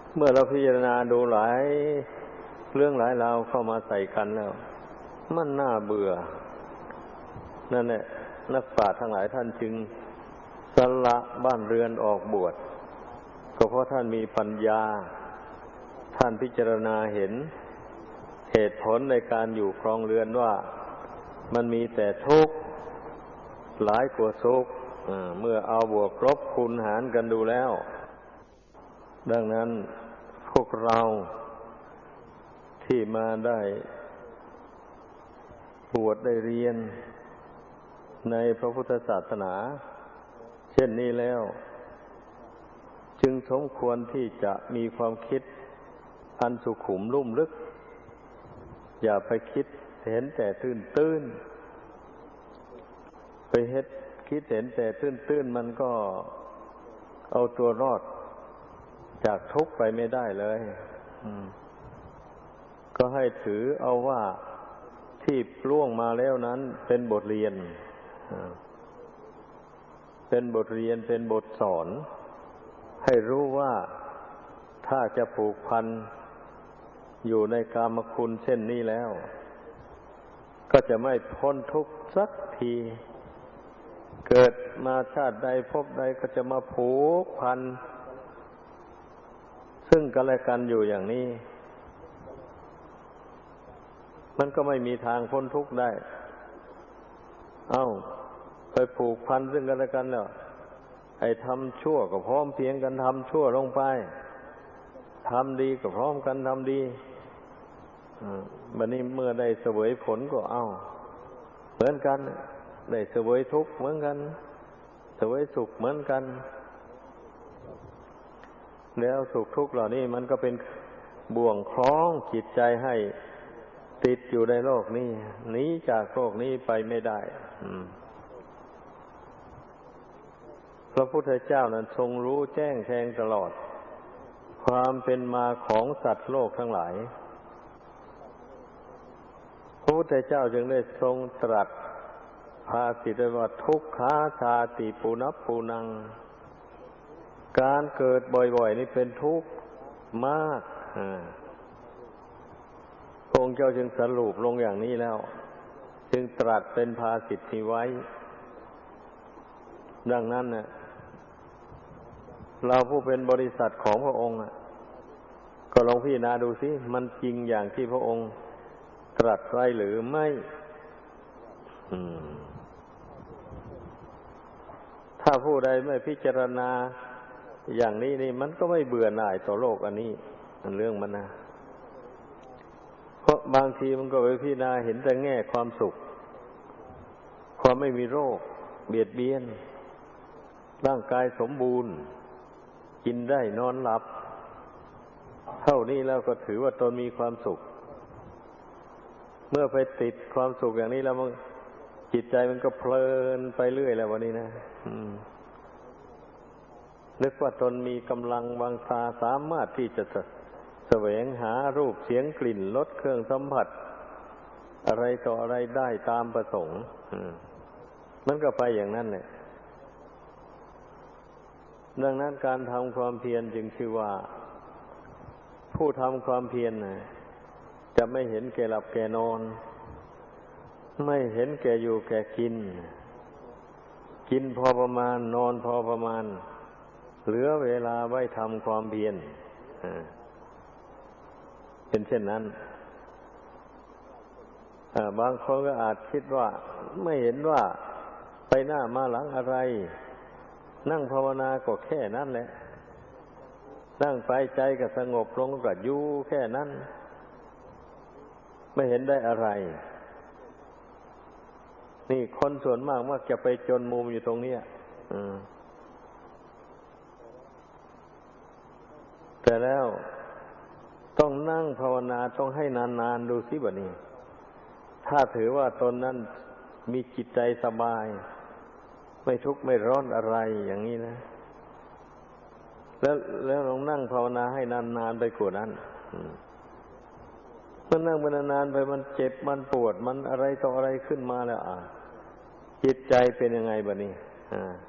เมื่อเราพิจารณาดูหลายเรื่องหลายราวเข้ามาใส่กันแล้วมันน่าเบื่อนั่นแหละนักปราชญ์ทั้งหลายท่านจึงสละบ้านเรือนออกบวชก็เพราะท่านมีปัญญาท่านพิจารณาเห็นเหตุผลในการอยู่ครองเรือนว่ามันมีแต่ทุกข์หลายกว่าสุขเมื่อเอาบวกลบคูณหารกันดูแล้วดังนั้นพวกเราที่มาได้บวชได้เรียนในพระพุทธศาสนาเช่นนี้แล้วจึงสมควรที่จะมีความคิดอันสุขุมลุ่มลึกอย่าไปคิดเห็นแต่ตื้นๆไปคิดเห็นแต่ตื้นๆมันก็เอาตัวรอดจากทุกข์ไปไม่ได้เลยก็ให้ถือเอาว่าที่ล่วงมาแล้วนั้นเป็นบทเรียนเป็นบทเรียนเป็นบทสอนให้รู้ว่าถ้าจะผูกพันอยู่ในกามคุณเช่นนี้แล้วก็จะไม่พ้นทุกข์สักทีเกิดมาชาติใดพบใดก็จะมาผูกพันซึ่งกันและกันอยู่อย่างนี้มันก็ไม่มีทางพ้นทุกข์ได้ไปผูกพันซึ่งกันและกันแล้วไอ้ทำชั่วก็พร้อมเพียงกันทำชั่วลงไปทำดีก็พร้อมกันทำดีบัดนี้เมื่อได้เสวยผลก็เหมือนกันได้เสวยทุกข์เหมือนกันเสวยสุขเหมือนกันแล้วสุขทุกข์เหล่านี้มันก็เป็นบ่วงคล้องจิตใจให้ติดอยู่ในโลกนี้หนีจากโลกนี้ไปไม่ได้พระพุทธเจ้านั้นทรงรู้แจ้งแทงตลอดความเป็นมาของสัตว์โลกทั้งหลายพระพุทธเจ้าจึงได้ทรงตรัสภาษิตว่าทุกขาชาติปุนัพปูนังการเกิดบ่อยๆนี่เป็นทุกข์มากพระองค์เจ้าจึงสรุปลงอย่างนี้แล้วจึงตรัสเป็นภาษิตนี้ไว้ดังนั้นน่ะเราผู้เป็นบริษัทของพระองค์ก็ลองพิจารณาดูสิมันจริงอย่างที่พระองค์ตรัสไว้หรือไม่ถ้าผู้ใดไม่พิจารณาอย่างนี้นี่มันก็ไม่เบื่อหน่ายต่อโลกอันนี้มันเรื่องมันนะเพราะบางทีมันก็ไปพิจารณาเห็นแต่แง่ความสุขความไม่มีโรคเบียดเบียนร่างกายสมบูรณ์กินได้นอนหลับเท่านี้แล้วก็ถือว่าตนมีความสุขเมื่อไปติดความสุขอย่างนี้แล้วมันจิตใจมันก็เพลินไปเรื่อยแล้ววันนี้นะนึกว่าตนมีกำลังวังชาสามารถที่จะแสวงหารูปเสียงกลิ่นรสเครื่องสัมผัสอะไรต่ออะไรได้ตามประสงค์มันก็ไปอย่างนั้นแหละดังนั้นการทำความเพียรจึงชื่อว่าผู้ทำความเพียรจะไม่เห็นแก่หลับแก่นอนไม่เห็นแก่อยู่แก่กินกินพอประมาณนอนพอประมาณเหลือเวลาไว้ทำความเพียรเป็นเช่นนั้นบางคนก็อาจคิดว่าไม่เห็นว่าไปหน้ามาหลังอะไรนั่งภาวนาก็แค่นั้นแหละนั่งไปใจก็สงบลงก็อยู่แค่นั้นไม่เห็นได้อะไรนี่คนส่วนมากมักจะไปจนมุมอยู่ตรงนี้แต่แล้วต้องนั่งภาวนาต้องให้นานๆดูสิบัดนี้ถ้าถือว่าตนนั้นมีจิตใจสบายไม่ทุกข์ไม่ร้อนอะไรอย่างนี้นะแล้วลองนั่งภาวนาให้นานๆไปกว่านั้นเมื่อนั่งไปนานๆไปมันเจ็บมันปวดมันอะไรต่ออะไรขึ้นมาแล้วจิตใจเป็นยังไงบัดนี้